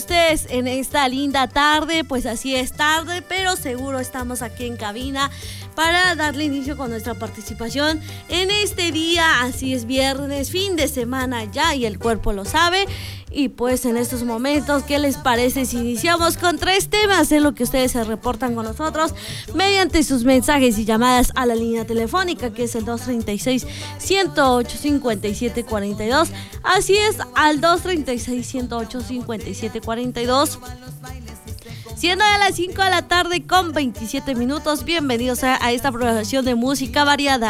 Ustedes en esta linda tarde, pues así es tarde, pero seguro estamos aquí en cabina para darle inicio con nuestra participación en este día. Así es, viernes, fin de semana ya, y el cuerpo lo sabe. Y pues en estos momentos, ¿qué les parece si iniciamos con 3 temas en lo que ustedes se reportan con nosotros mediante sus mensajes y llamadas a la línea telefónica, que es el 236-108-5742? Así es, al 236-108-5742. Siendo a las 5 de la tarde con 27 minutos, bienvenidos a esta programación de música variada.